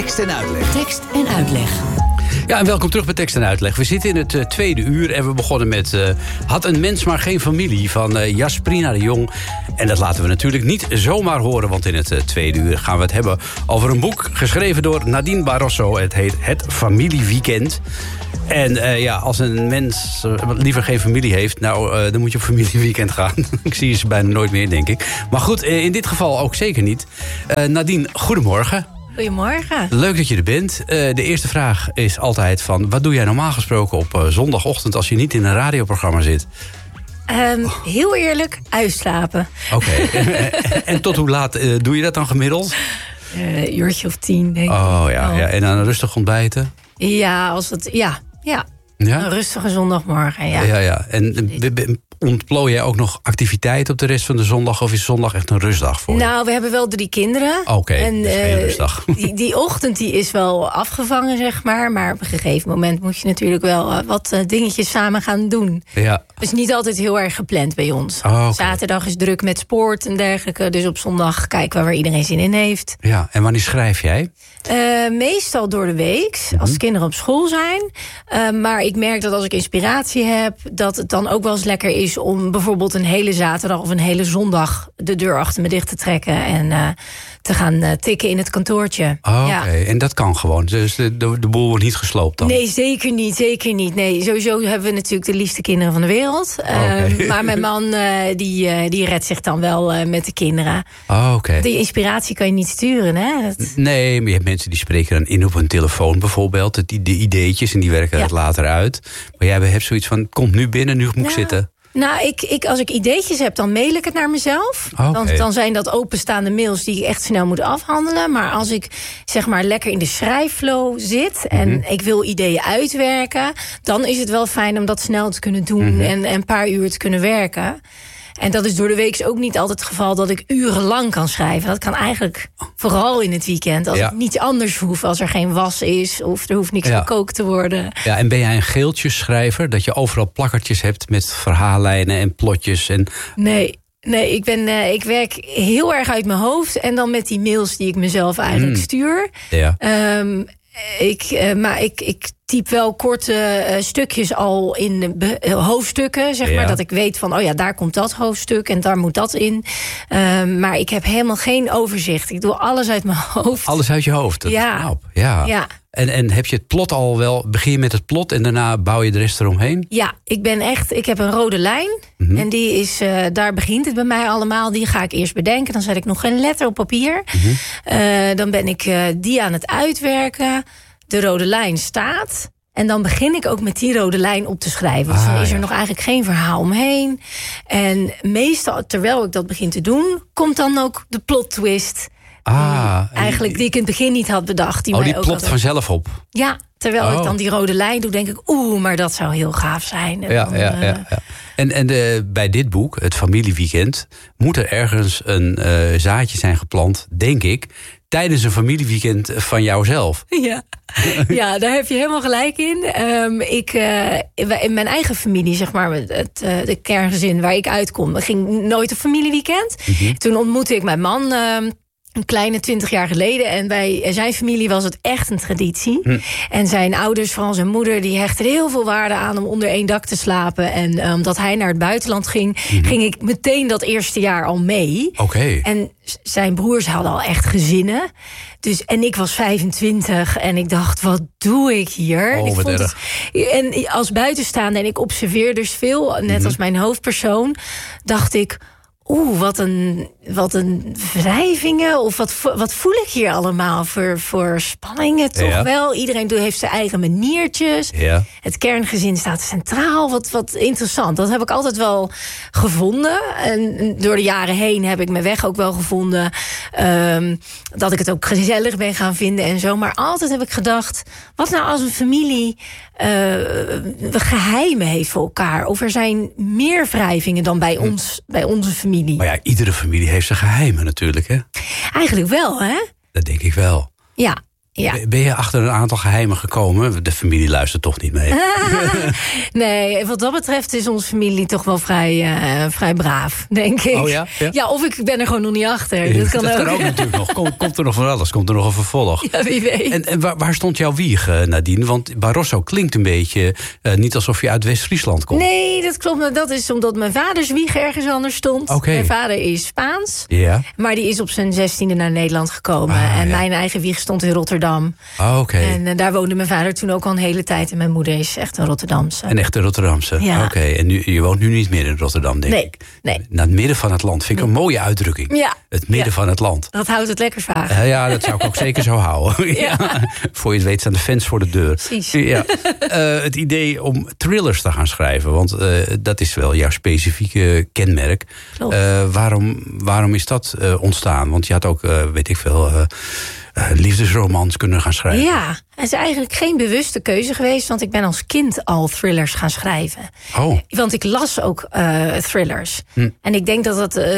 Tekst en uitleg. Tekst en uitleg. Ja, en welkom terug bij Tekst en Uitleg. We zitten in het tweede uur en we begonnen met Had een mens maar geen familie van Jasprina de Jong. En dat laten we natuurlijk niet zomaar horen, want in het tweede uur gaan we het hebben over een boek geschreven door Nadine Barroso. Het heet Het Familieweekend. En als een mens liever geen familie heeft, dan moet je op familieweekend gaan. Ik zie ze bijna nooit meer, denk ik. Maar goed, in dit geval ook zeker niet. Nadine, goedemorgen. Goedemorgen. Leuk dat je er bent. De eerste vraag is altijd van, wat doe jij normaal gesproken op zondagochtend als je niet in een radioprogramma zit? Heel eerlijk, uitslapen. Oké. En tot hoe laat doe je dat dan gemiddeld? Een uurtje of 10, denk ik. Oh ja. En dan rustig ontbijten? Ja, Ja? Een rustige zondagmorgen, ja. En ontplooi jij ook nog activiteit op de rest van de zondag? Of is zondag echt een rustdag voor je? Nou, we hebben wel 3 kinderen. Oké, dus geen rustdag. Die ochtend die is wel afgevangen, zeg maar. Maar op een gegeven moment moet je natuurlijk wel wat dingetjes samen gaan doen. Ja. Dus niet altijd heel erg gepland bij ons. Okay. Zaterdag is druk met sport en dergelijke. Dus op zondag kijken we waar iedereen zin in heeft. Ja, en wanneer schrijf jij? Meestal door de week, als kinderen op school zijn. Maar ik merk dat als ik inspiratie heb, dat het dan ook wel eens lekker is om bijvoorbeeld een hele zaterdag of een hele zondag de deur achter me dicht te trekken en te gaan tikken in het kantoortje. Oké. En dat kan gewoon. Dus de boel wordt niet gesloopt dan? Nee, zeker niet. Nee, sowieso hebben we natuurlijk de liefste kinderen van de wereld. Maar mijn man die redt zich dan wel met de kinderen. Oké. Die inspiratie kan je niet sturen, hè? Nee, maar je hebt mensen die spreken dan in op hun telefoon bijvoorbeeld. De ideetjes en die werken het later uit. Maar jij hebt zoiets van, komt nu binnen, nu moet ik zitten. Nou, als ik ideetjes heb, dan mail ik het naar mezelf. Okay. Dan zijn dat openstaande mails die ik echt snel moet afhandelen. Maar als ik zeg maar lekker in de schrijfflow zit en ik wil ideeën uitwerken, dan is het wel fijn om dat snel te kunnen doen en een paar uur te kunnen werken. En dat is door de week ook niet altijd het geval dat ik urenlang kan schrijven. Dat kan eigenlijk vooral in het weekend. Als ik niets anders hoef, als er geen was is of er hoeft niks gekookt te worden. Ja, en ben jij een geeltjesschrijver? Dat je overal plakkertjes hebt met verhaallijnen en plotjes? Nee, ik werk heel erg uit mijn hoofd. En dan met die mails die ik mezelf eigenlijk stuur. Ja. Ik typ wel korte stukjes al in hoofdstukken, zeg maar. Dat ik weet van, daar komt dat hoofdstuk en daar moet dat in. Maar ik heb helemaal geen overzicht. Ik doe alles uit mijn hoofd. Alles uit je hoofd? Dat is knap. Ja. En heb je het plot al wel? Begin je met het plot en daarna bouw je de rest eromheen? Ja, ik heb een rode lijn. En die is, daar begint het bij mij allemaal. Die ga ik eerst bedenken. Dan zet ik nog geen letter op papier. Dan ben ik die aan het uitwerken. De rode lijn staat. En dan begin ik ook met die rode lijn op te schrijven. Dus dan is er nog eigenlijk geen verhaal omheen. En meestal, terwijl ik dat begin te doen, komt dan ook de plot twist. Eigenlijk die ik in het begin niet had bedacht. Die plopt vanzelf op? Ja, terwijl ik dan die rode lijn doe, denk ik, maar dat zou heel gaaf zijn. En bij dit boek, Het Familieweekend, moet er ergens een zaadje zijn geplant, denk ik, tijdens een familieweekend van jouzelf. Ja, daar heb je helemaal gelijk in. In mijn eigen familie, zeg maar, de kerngezin waar ik uitkom, ging nooit een familieweekend. Toen ontmoette ik mijn man een kleine 20 jaar geleden. En bij zijn familie was het echt een traditie. En zijn ouders, vooral zijn moeder, die hechten heel veel waarde aan om onder één dak te slapen. En omdat hij naar het buitenland ging, ging ik meteen dat eerste jaar al mee. Okay. En zijn broers hadden al echt gezinnen. En ik was 25 en ik dacht, wat doe ik hier? En als buitenstaander, en ik observeer dus veel, net als mijn hoofdpersoon, dacht ik, wat een wrijvingen. Of wat voel ik hier allemaal voor spanningen toch wel. Iedereen heeft zijn eigen maniertjes. Ja. Het kerngezin staat centraal. Wat interessant. Dat heb ik altijd wel gevonden. En door de jaren heen heb ik mijn weg ook wel gevonden. Dat ik het ook gezellig ben gaan vinden en zo. Maar altijd heb ik gedacht, wat nou als een familie geheimen heeft voor elkaar? Of er zijn meer wrijvingen dan bij onze familie. Maar ja, iedere familie heeft zijn geheimen natuurlijk, hè? Eigenlijk wel, hè? Dat denk ik wel. Ja. Ja. Ben je achter een aantal geheimen gekomen? De familie luistert toch niet mee. Nee, wat dat betreft is onze familie toch wel vrij braaf, denk ik. Oh ja? Ja, of ik ben er gewoon nog niet achter. Dat kan ook natuurlijk nog. Komt er nog van alles? Komt er nog een vervolg? Ja, wie weet. En waar stond jouw wieg, Nadine? Want Barroso klinkt een beetje niet alsof je uit West-Friesland komt. Nee, dat klopt. Maar dat is omdat mijn vaders wieg ergens anders stond. Okay. Mijn vader is Spaans. Ja. Maar die is op zijn 16e naar Nederland gekomen. En mijn eigen wieg stond in Rotterdam. En daar woonde mijn vader toen ook al een hele tijd. En mijn moeder is echt een Rotterdamse. Een echte Rotterdamse? Ja. Oké. En je woont nu niet meer in Rotterdam, denk ik? Nee. Naar het midden van het land. Vind ik een mooie uitdrukking. Ja. Het midden van het land. Dat houdt het lekker vaag. Ja, dat zou ik ook zeker zo houden. Ja. Voor je het weet staan de fans voor de deur. Precies. Ja. Het idee om thrillers te gaan schrijven. Want dat is wel jouw specifieke kenmerk. Klopt. Waarom is dat ontstaan? Want je had ook, weet ik veel... liefdesromans kunnen gaan schrijven. Ja, het is eigenlijk geen bewuste keuze geweest... want ik ben als kind al thrillers gaan schrijven. Oh. Want ik las ook thrillers. En ik denk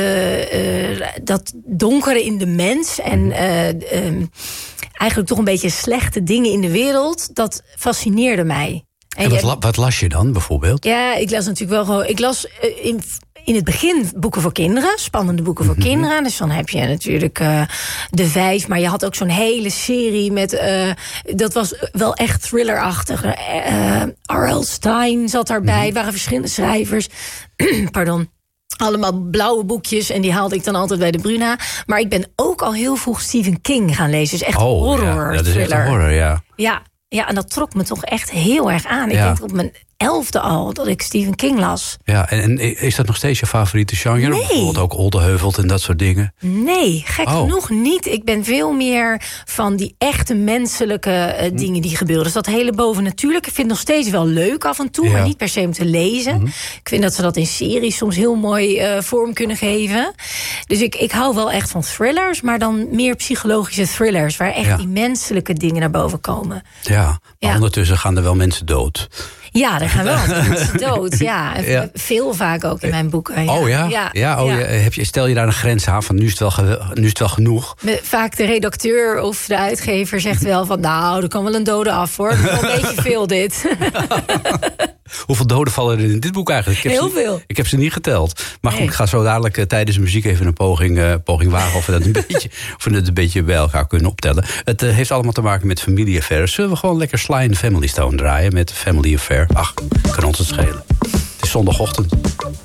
dat donkere in de mens... en eigenlijk toch een beetje slechte dingen in de wereld... dat fascineerde mij. En wat las je dan, bijvoorbeeld? Ja, ik las natuurlijk wel gewoon... Ik las in het begin boeken voor kinderen. Spannende boeken voor kinderen. Dus dan heb je natuurlijk De Vijf. Maar je had ook zo'n hele serie met... dat was wel echt thrillerachtig. R.L. Stine zat daarbij. Waren verschillende schrijvers. Pardon. Allemaal blauwe boekjes. En die haalde ik dan altijd bij de Bruna. Maar ik ben ook al heel vroeg Stephen King gaan lezen. Dus echt horror. Ja, dat is echt een horror, ja. Ja, en dat trok me toch echt heel erg aan. Ik denk op mijn 11e al dat ik Stephen King las. Ja, en is dat nog steeds je favoriete genre? Nee. Bijvoorbeeld ook Oldeheuvelt en dat soort dingen? Nee, gek genoeg niet. Ik ben veel meer van die echte menselijke dingen die gebeuren. Dus dat hele bovennatuurlijke vind ik nog steeds wel leuk af en toe. Maar niet per se om te lezen. Ik vind dat ze dat in series soms heel mooi vorm kunnen geven. Dus ik hou wel echt van thrillers. Maar dan meer psychologische thrillers. Waar echt die menselijke dingen naar boven komen. Ja, maar ondertussen gaan er wel mensen dood. Ja, er gaan wel mensen dood. Ja, veel vaak ook in mijn boeken. Ja. Oh ja? Stel je daar een grens aan van nu is het wel genoeg? Vaak de redacteur of de uitgever zegt wel van... nou, er kan wel een dode af, hoor. Dat is wel een beetje veel, dit. Hoeveel doden vallen er in dit boek eigenlijk? Heel veel. Ik heb ze niet geteld. Maar goed, ik ga zo dadelijk tijdens de muziek even een poging wagen... of we het een beetje bij elkaar kunnen optellen. Het heeft allemaal te maken met familie-affairs. Zullen we gewoon lekker Sly and the Family Stone draaien met Family Affair? Ach, kan ons het schelen. Het is zondagochtend.